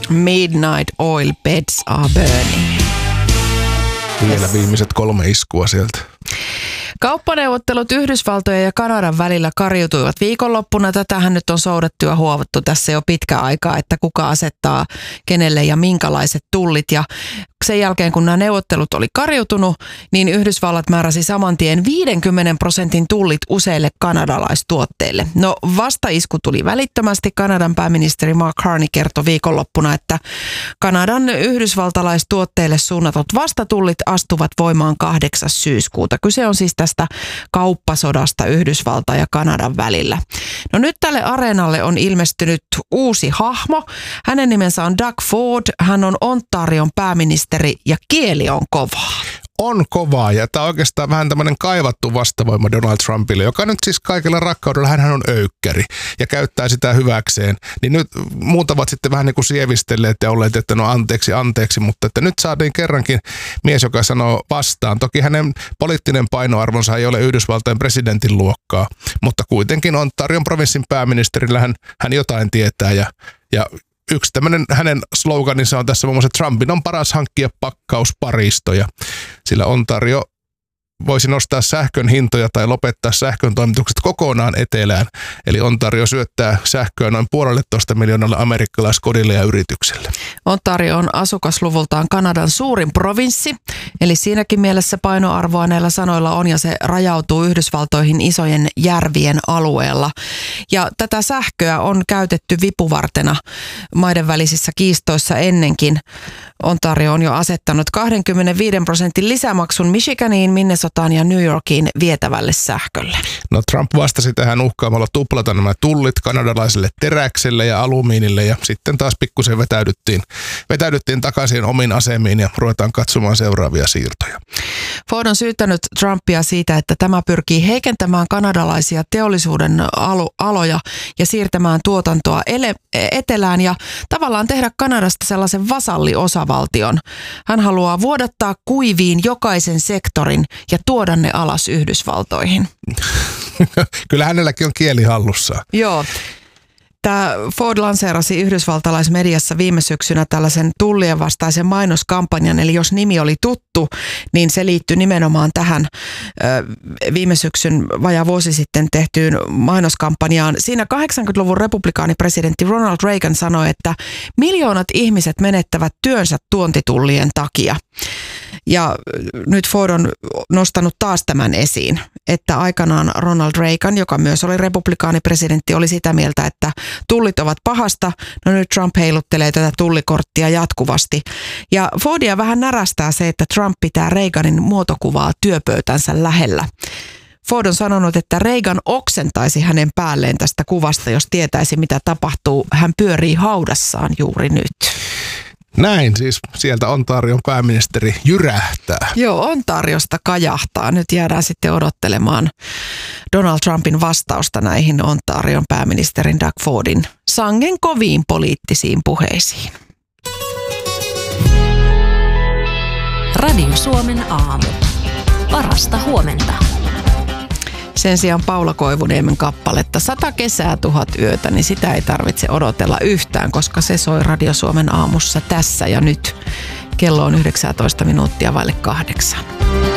Midnight Oil Beds Are Burning. Vielä viimeiset 3 iskua sieltä. Kauppaneuvottelut Yhdysvaltojen ja Kanadan välillä kariutuivat viikonloppuna. Tätähän nyt on soudettu ja huovattu tässä jo pitkä aikaa, että kuka asettaa kenelle ja minkälaiset tullit. Ja sen jälkeen, kun nämä neuvottelut oli kariutunut, niin Yhdysvallat määräsi saman tien 50% tullit useille kanadalaistuotteille. No vastaisku tuli välittömästi. Kanadan pääministeri Mark Carney kertoi viikonloppuna, että Kanadan yhdysvaltalaistuotteille suunnatut vastatullit astuvat voimaan 8. syyskuuta. Kyse on siis tästä kauppasodasta Yhdysvaltain ja Kanadan välillä. No nyt tälle areenalle on ilmestynyt uusi hahmo. Hänen nimensä on Doug Ford. Hän on Ontarion pääministeri ja kieli on kovaa. On kovaa ja tämä on oikeastaan vähän tämmöinen kaivattu vastavoima Donald Trumpille, joka nyt siis kaikella rakkaudella, hän on öykkäri ja käyttää sitä hyväkseen. Niin nyt muut ovat sitten vähän niin kuin sievistelleet ja olleet, että no anteeksi, mutta että nyt saatiin kerrankin mies, joka sanoo vastaan. Toki hänen poliittinen painoarvonsa ei ole Yhdysvaltain presidentin luokkaa, mutta kuitenkin Ontarion provinssin pääministerillä hän jotain tietää ja yksi tämmöinen hänen sloganinsa on tässä muun muassa, että Trumpin on paras hankkia pakkausparistoja, sillä Ontario voisi nostaa sähkön hintoja tai lopettaa sähkön toimitukset kokonaan etelään. Eli Ontario syöttää sähköä noin 1,5 miljoonalle amerikkalaiskodille ja yritykselle. Ontario on asukasluvultaan Kanadan suurin provinssi, eli siinäkin mielessä painoarvoa näillä sanoilla on ja se rajautuu Yhdysvaltoihin isojen järvien alueella. Ja tätä sähköä on käytetty vipuvartena maiden välisissä kiistoissa ennenkin. Ontario on jo asettanut 25% lisämaksun Michiganiin, Minnesotaan ja New Yorkiin vietävälle sähkölle. No Trump vastasi tähän uhkaamalla tuplata nämä tullit kanadalaiselle teräkselle ja alumiinille ja sitten taas pikkusen vetäydyttiin takaisin omiin asemiin ja ruvetaan katsomaan seuraavia siirtoja. Ford on syyttänyt Trumpia siitä, että tämä pyrkii heikentämään kanadalaisia teollisuuden aloja ja siirtämään tuotantoa etelään ja tavallaan tehdä Kanadasta sellaisen vasalliosavaltion. Hän haluaa vuodattaa kuiviin jokaisen sektorin ja tuoda ne alas Yhdysvaltoihin. Kyllä hänelläkin on kieli hallussaan. Joo. Tämä Ford lanseerasi yhdysvaltalaismediassa viime syksynä tällaisen tullien vastaisen mainoskampanjan, eli jos nimi oli tuttu, niin se liittyi nimenomaan tähän viime syksyn vajaa vuosi sitten tehtyyn mainoskampanjaan. Siinä 80-luvun republikaanipresidentti Ronald Reagan sanoi, että miljoonat ihmiset menettävät työnsä tuontitullien takia. Ja nyt Ford on nostanut taas tämän esiin, että aikanaan Ronald Reagan, joka myös oli republikaanipresidentti, oli sitä mieltä, että tullit ovat pahasta. No nyt Trump heiluttelee tätä tullikorttia jatkuvasti. Ja Fordia vähän närästää se, että Trump pitää Reaganin muotokuvaa työpöytänsä lähellä. Ford on sanonut, että Reagan oksentaisi hänen päälleen tästä kuvasta, jos tietäisi mitä tapahtuu. Hän pyörii haudassaan juuri nyt. Näin siis sieltä Ontarion pääministeri jyrähtää. Joo, Ontariosta kajahtaa. Nyt jäädään sitten odottelemaan Donald Trumpin vastausta näihin Ontarion pääministerin Doug Fordin sangen koviin poliittisiin puheisiin. Radio Suomen aamu. Parasta huomenta. Sen sijaan Paula Koivuniemen kappaletta 100 kesää 1000 yötä, niin sitä ei tarvitse odotella yhtään, koska se soi Radio Suomen aamussa tässä ja nyt. Kello on 19 minuuttia vaille 8.